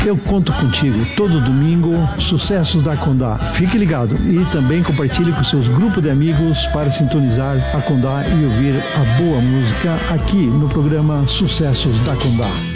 Eu conto contigo. Todo domingo, sucessos da Condá. Fique ligado e também compartilhe com seus grupos de amigos para sintonizar a Condá e ouvir a boa música aqui no programa Sucessos da Condá.